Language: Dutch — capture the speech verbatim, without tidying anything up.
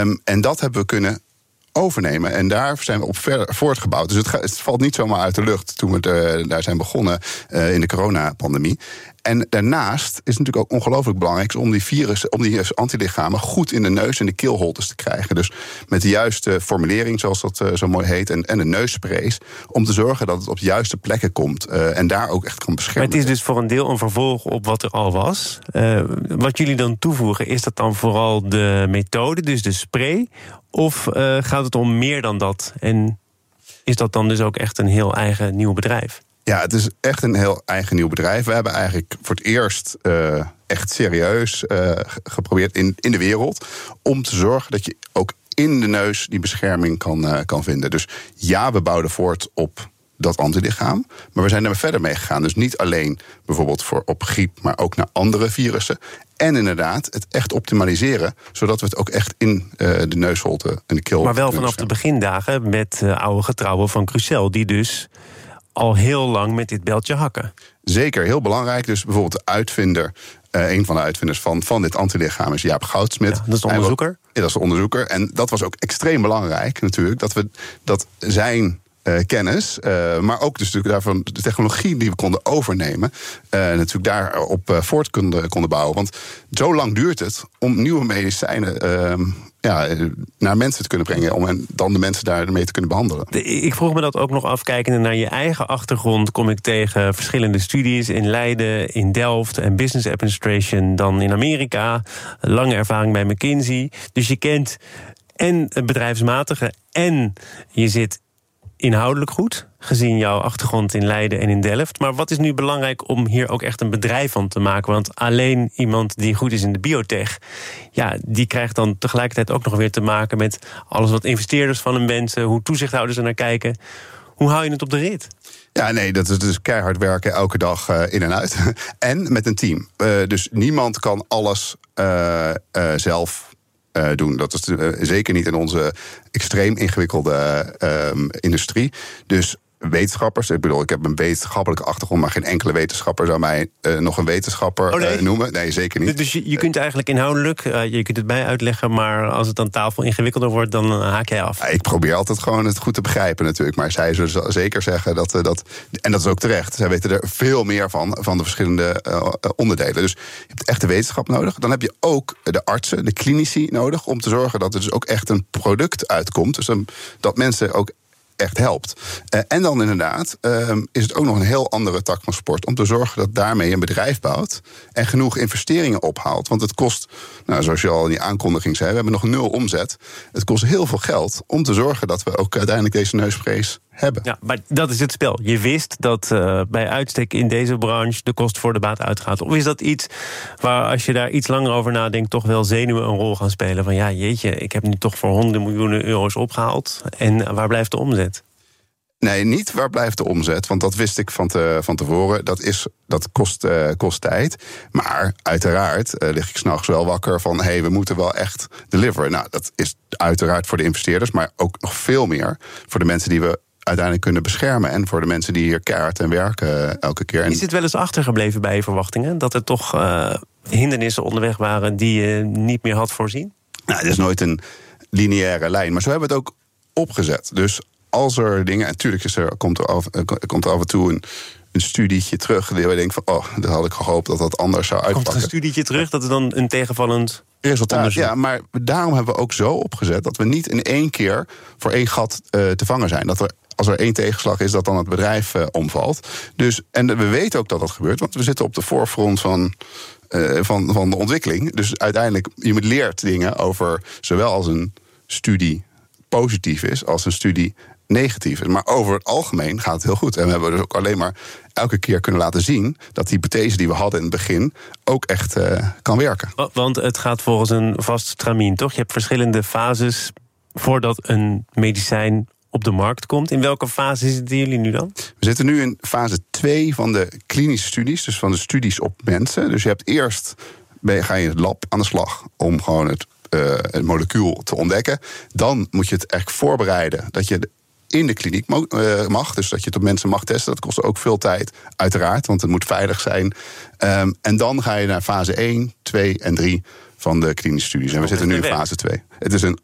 Um, en dat hebben we kunnen overnemen. En daar zijn we op verder voortgebouwd. Dus het, ga, het valt niet zomaar uit de lucht toen we de, daar zijn begonnen uh, in de coronapandemie. En daarnaast is het natuurlijk ook ongelooflijk belangrijk om die virussen, om die antilichamen goed in de neus en de keelholtes te krijgen. Dus met de juiste formulering, zoals dat uh, zo mooi heet, en, en de neussprays, om te zorgen dat het op de juiste plekken komt uh, en daar ook echt kan beschermen. Maar het is dus voor een deel een vervolg op wat er al was. Uh, wat jullie dan toevoegen, is dat dan vooral de methode, dus de spray, of uh, gaat het om meer dan dat? En is dat dan dus ook echt een heel eigen nieuw bedrijf? Ja, het is echt een heel eigen nieuw bedrijf. We hebben eigenlijk voor het eerst uh, echt serieus uh, geprobeerd in, in de wereld om te zorgen dat je ook in de neus die bescherming kan, uh, kan vinden. Dus ja, we bouwden voort op dat antilichaam, maar we zijn er verder mee gegaan. Dus niet alleen bijvoorbeeld voor op griep, maar ook naar andere virussen. En inderdaad het echt optimaliseren, zodat we het ook echt in uh, de neusholte en de keel. Maar wel vanaf de begindagen met uh, oude getrouwen van Crucell, die dus al heel lang met dit beltje hakken. Zeker, heel belangrijk. Dus bijvoorbeeld de uitvinder, uh, een van de uitvinders van, van dit antilichaam is Jaap Goudsmit. Ja, dat is de onderzoeker. Ja, dat is de onderzoker. En dat was ook extreem belangrijk natuurlijk, dat we dat zijn Uh, kennis, uh, maar ook dus natuurlijk daarvan de technologie die we konden overnemen, uh, natuurlijk daarop uh, voort konden, konden bouwen. Want zo lang duurt het om nieuwe medicijnen uh, ja, naar mensen te kunnen brengen, om en dan de mensen daarmee te kunnen behandelen. De, ik vroeg me dat ook nog af, kijkende naar je eigen achtergrond, kom ik tegen verschillende studies in Leiden, in Delft en Business Administration, dan in Amerika, lange ervaring bij McKinsey. Dus je kent en het bedrijfsmatige en je zit inhoudelijk goed, gezien jouw achtergrond in Leiden en in Delft. Maar wat is nu belangrijk om hier ook echt een bedrijf van te maken? Want alleen iemand die goed is in de biotech, ja, die krijgt dan tegelijkertijd ook nog weer te maken met alles wat investeerders van hem wensen, hoe toezichthouders er naar kijken. Hoe hou je het op de rit? Ja, nee, dat is dus keihard werken elke dag uh, in en uit. En met een team. Uh, dus niemand kan alles uh, uh, zelf Uh, doen. Dat is uh, zeker niet in onze extreem ingewikkelde uh, industrie. Dus wetenschappers, ik bedoel, ik heb een wetenschappelijke achtergrond, maar geen enkele wetenschapper zou mij uh, nog een wetenschapper oh, nee. uh, noemen. Nee, zeker niet. Dus je, je kunt eigenlijk inhoudelijk, uh, je kunt het bij uitleggen, maar als het aan tafel ingewikkelder wordt, dan uh, haak jij af. Ja, ik probeer altijd gewoon het goed te begrijpen natuurlijk, maar zij zullen zeker zeggen dat, uh, dat, en dat is ook terecht, zij weten er veel meer van, van de verschillende uh, onderdelen. Dus je hebt echt de wetenschap nodig. Dan heb je ook de artsen, de klinici nodig, om te zorgen dat er dus ook echt een product uitkomt. Dus um, dat mensen ook echt helpt. Uh, en dan inderdaad uh, is het ook nog een heel andere tak van sport, om te zorgen dat daarmee een bedrijf bouwt en genoeg investeringen ophaalt. Want het kost, nou, zoals je al in die aankondiging zei, we hebben nog nul omzet. Het kost heel veel geld om te zorgen dat we ook uiteindelijk deze neusprays hebben. Ja, maar dat is het spel. Je wist dat uh, bij uitstek in deze branche de kost voor de baat uitgaat. Of is dat iets waar, als je daar iets langer over nadenkt, toch wel zenuwen een rol gaan spelen? Van ja, jeetje, ik heb nu toch voor honderden miljoenen euro's opgehaald. En waar blijft de omzet? Nee, niet waar blijft de omzet, want dat wist ik van, te, van tevoren. Dat, is, dat kost, uh, kost tijd. Maar uiteraard uh, lig ik 's nachts wel wakker van, hé, hey, we moeten wel echt deliveren. Nou, dat is uiteraard voor de investeerders, maar ook nog veel meer voor de mensen die we uiteindelijk kunnen beschermen en voor de mensen die hier keihard en werken elke keer. Is dit wel eens achtergebleven bij je verwachtingen? Dat er toch uh, hindernissen onderweg waren die je niet meer had voorzien? Nou, het is nooit een lineaire lijn, maar zo hebben we het ook opgezet. Dus als er dingen, en natuurlijk is er, komt, er af, komt er af en toe een, een studietje terug, die we denken van, oh, dat had ik gehoopt dat dat anders zou uitpakken. Komt er een studietje terug, dat is dan een tegenvallend resultaat? onderzoek. Ja, maar daarom hebben we ook zo opgezet dat we niet in één keer voor één gat uh, te vangen zijn. Dat er, als er één tegenslag is, dat dan het bedrijf uh, omvalt. Dus, en we weten ook dat dat gebeurt, want we zitten op de voorgrond van, uh, van, van de ontwikkeling. Dus uiteindelijk, je leert dingen over zowel als een studie positief is, als een studie negatief is. Maar over het algemeen gaat het heel goed. En we hebben dus ook alleen maar elke keer kunnen laten zien dat die hypothese die we hadden in het begin ook echt uh, kan werken. Want het gaat volgens een vast stramien, toch? Je hebt verschillende fases voordat een medicijn op de markt komt. In welke fase zitten jullie nu dan? We zitten nu in fase twee van de klinische studies, dus van de studies op mensen. Dus je hebt eerst, ben je, ga je in het lab aan de slag om gewoon het, uh, het molecuul te ontdekken. Dan moet je het echt voorbereiden dat je in de kliniek mag, dus dat je het op mensen mag testen. Dat kost ook veel tijd, uiteraard, want het moet veilig zijn. Um, en dan ga je naar fase één, twee en drie van de klinische studies. En we zitten nu in fase twee. Het is een